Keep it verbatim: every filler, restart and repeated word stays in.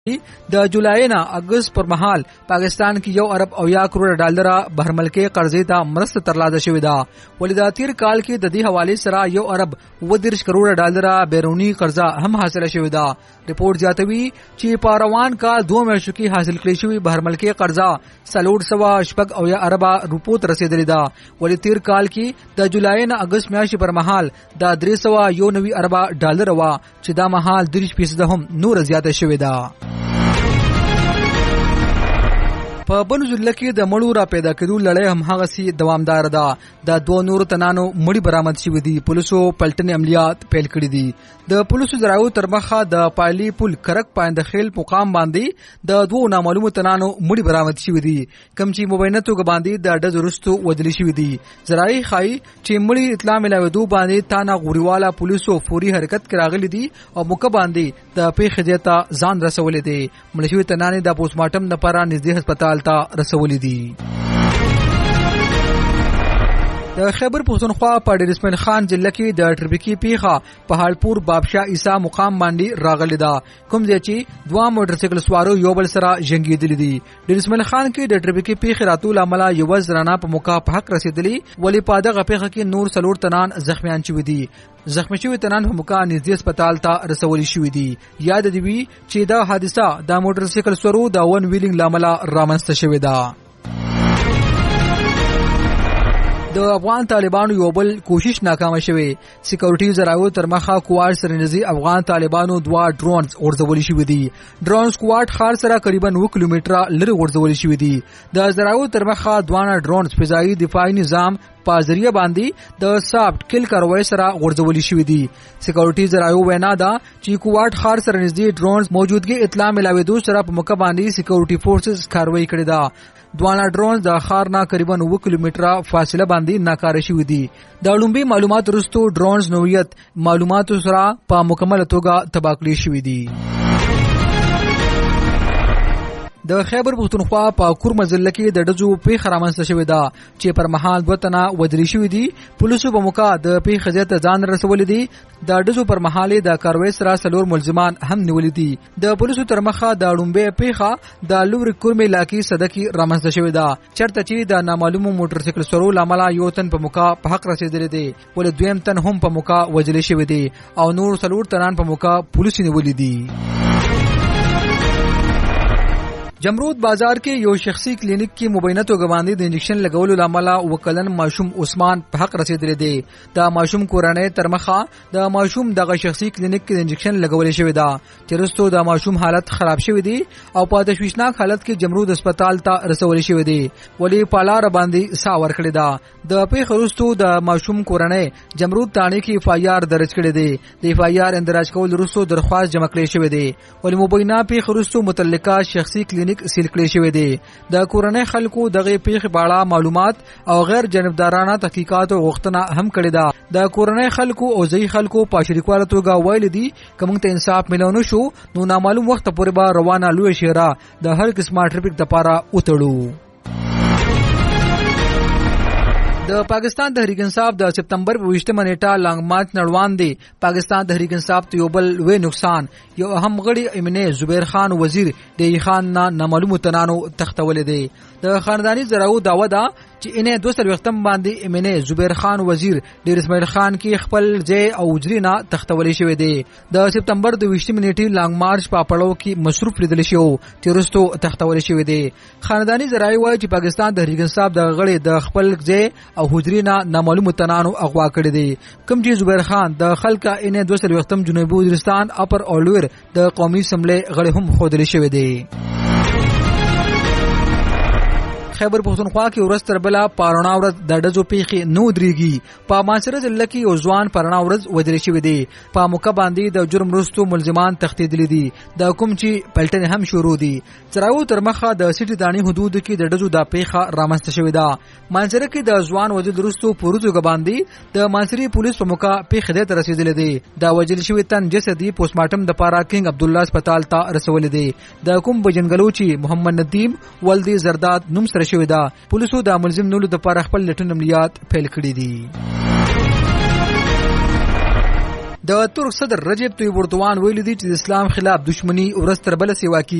د جولای نه اگست پر مهال پاکستان کې یو ارب او یا کروڑ ډالر بهرملکي قرضې ته مرسته ترلاسه شوې ده ولې د تیر کال کې د دې حواله سره یو ارب ودرش کروڑ ډالر بیرونی قرضه هم حاصله شوې ده ریپورت زیاتوي چې په روان کال دوه میاشتو کې حاصل کړې شوې بهرملکي قرضه سلوړ سوا شپږ او یا ارب روپو ته رسیدلې ده ولې تیر کال کې د جولای نه اگست میاشتې پر مهال د درې سوه یو نوي ارب ډالر وا چې دا مهال دریش فیصد هم نور زیاته شوې ده په بنو ضلع کې د مړو را پیدا کېدو لړۍ هم هغه سي دوامدار ده د دوه نور تنانو مړي برآمد شوي دي پولیسو پلټنې عملیات پیل کړي دي د پولیسو ذرایعو تر مخه د پایلی پل کرک پاینده خیل مقام باندې د دوه نامعلومو تنانو مړي برآمد شوي دي کوم چې مبینه توګه باندې د ډز وروستو وژل شوي دي ذرایع ښایي چې مړي اطلاع ملاوېدو باندې تانا غوریواله پولیسو فوري حرکت کې راغلي دي او موقع باندې د پیښې ځای ته ځان رسولی دی مړه شوي تنانې د پوسټمارټم لپاره نږدې هسپتال ته رسولي دي د خیبر پښتونخوا په ډیر اسماعیل خان ضلع کې د ټریفیکي پیښه په حالپور بادشاه عیسی مقام باندې راغلی ده کوم ځای چې دوه موټر سایکل سوارو یو بل سره جنگیدلی دي ډیر اسماعیل خان کې د ټریفیکي پیښې راتول عمله یو زرانه په موقع په حق رسیدلی ولی په دغه پیښه کې نور سلور تنان زخمیان شوي دي زخمی شوي تنان په موقع نږدې هسپتال ته رسولي شوي دي یاد دی چې دا حادثه د موټر سایکل سوارو د ون ویلینګ لامل رامنځته شوې ده د افغان طالبانو یو بل کوشش ناکامه شوه سکیورټي ذرایعو تر مخه کوارډ سره نږدې افغان طالبانو دوا ډرونز ورزولي شوي دي ډرونز کوارډ ښار سره تقریبا اوه کیلومتره لري ورزولي شوي دي د ذرایعو تر مخه دوانه ډرونز فضایي دفاعي نظام په ذریعہ باندې د سافټ کل کاروای سره ورزولي شوي دي سکیورټي ذرایعو وینا ده چې کوارډ ښار سره نږدې ډرونز موجودګي اطلاع ملاوېدو سره په موقع باندې سکیورټي فورسز کاروای کړې ده دوانه ډرونز د ښار نه تقریبا اوه کیلومتره فاصله باندې ناکاره شوي دي د لومبي معلومات وروسته ډرونز نوعیت معلوماتو سره په مکمل توګه تباه کړي شوي دي د خیبر پښتونخوا په کورمه ضلع کې د ډزو پیښه رامنځته شوې ده چې پر مهال دوه تنه وژل شوي دي پولیسو په موقع د پیښې ځای ته ځان رسولی دي د ډزو پر مهال د کاروای سره څلور ملزمان هم نیولي دي د پولیسو تر مخه د لومبۍ پیښه د لوري کورمې علاقې سده کې رامنځته شوې ده چېرته چې د نامعلومو موټر سایکل سوارو له امله یو تن په موقع په حق رسېدلی دی ولې دویم تن هم په موقع وژلی شوی دی او نور څلور تنان په موقع پولیسو نیولي دي جمرود بازار کې یو شخصي کلینیک کې مبینه توګه باندې د انجکشن لګولو لامل وکلن ماشوم عثمان په حق رسیدلی دی د ماشوم کورنۍ تر مخه د ماشوم دغه شخصي کلینیک کې د انجکشن لګولې شوی دا چې وروسته د ماشوم حالت خراب شوی دی او په تشویشناک حالت کې جمرود هسپتال ته رسولې شوی دی ولی په لار باندې سا ورکړی دا د پیښې وروسته د ماشوم کورنۍ جمرود تانه کې اف آی آر درج کړی دی د اف آی آر اندراج کول وروسته درخواست جمع کړی شوی دی ولی مبینه پیښې وروسته متعلقه شخصي کلینیک سیل کړی شوی دی د کورنۍ خلکو دغه پیښې په اړه معلومات او غیر جانبدارانه تحقیقات او غوښتنه هم کړې ده د کورنۍ خلکو او ځای خلکو په شریکواله توګه ویل دي کوم ته انصاف ملونه شو نو نامعلوم وخت پورې به روانه لوی شهره د هر قسمه ټریفیک لپاره وتړو د پاکستان تحریک انصاف د سپتمبر په ویشتمه نیټه لانګ مارچ نړوان دی پاکستان تحریک انصاف ته یو بل وی نقصان یو اهم غړي امینه زبیر خان وزیر د خان نه نامعلوم تنانو تختول دی د خاندانی زراو داوا ده چې انه دوه سل وختم باندې امینه زبیر خان وزیر ډیر اسماعیل خان کې خپل ځای او اجرینا تختول شوی دی د سپتمبر د ویشتمه نیټه لانګ مارچ په پړاو کې مصروف لیدل شو چې رستو تختول شوی دی خاندانی زراوی وایي چې پاکستان تحریک انصاف د غړي د خپل ځای او حجرینا نامعلوم تنانو اغوا کړی دی کوم چې زبیر خان د خلکا انه دوه سل وختم جنوبي وزیرستان اپر اولور د قومي سملې غړي هم خودلی شوی دی خیبر پښتونخوا کې ورځ تر بله پارونا ورځ د ډزو پیښې نو درېږي په ماسره ضلع کې یو ځوان پارونا ورځ وژل شوی دی په موقع باندې د جرم وروستو ملزمان تښتېدلي دي د کوم چې پلټنې هم شروع دي څراغو تر مخه د سیټي دانې حدودو کې د ډزو دا پیښه رامنځته شوې ده مانسره کې د ځوان وژل وروستو په ورځو باندې د مانسري پولیس په موقع پیښې ته رسېدلي دي د وژل شوي تن جسد یې پوسټمارټم دپاره کینګ عبدالله هسپتال ته رسولی دی د کوم بجنګلو چې محمد ندیم ولدي زرداد نوم سره شوی ده پولیسو د ملزم نولو د لپاره خپل لټون عملیات پیل کړي دي د ترک صدر رجب طیب اردوان ویلي دی چې د اسلام خلاف دښمنی ورځ تر بله سیوا کیږي.